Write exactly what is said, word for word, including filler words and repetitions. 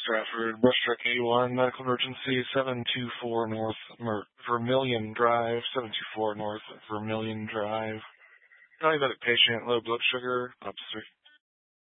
Stratford, Brushstruck A one, medical emergency, seven two four North Mer- Vermilion Drive, seven two four North Vermilion Drive. Diabetic patient, low blood sugar, obstetric